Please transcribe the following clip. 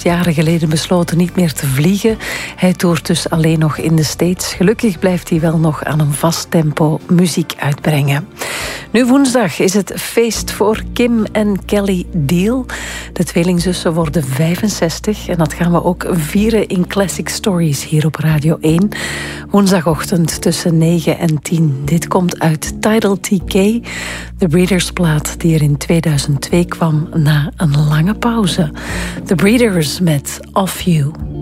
jaren geleden besloten niet meer te vliegen. Hij toert dus alleen nog in de States. Gelukkig blijft hij wel nog aan een vast tempo muziek uitbrengen. Nu woensdag is het feest voor Kim en Kelly Deal. De tweelingzussen worden 65 en dat gaan we ook vieren in Classic Stories hier op Radio 1. Woensdagochtend tussen 9 en 10. Dit komt uit Tidal TK, de Breeders-plaat die er in 2002 kwam na een lange pauze. The Breeders met Off You.